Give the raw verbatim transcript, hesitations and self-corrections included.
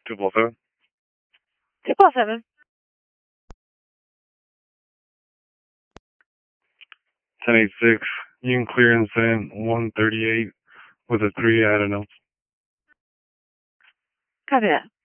Two four seven. Two four seven. Ten eight six. You can clear and send one thirty eight with a three. I don't know. Copy that.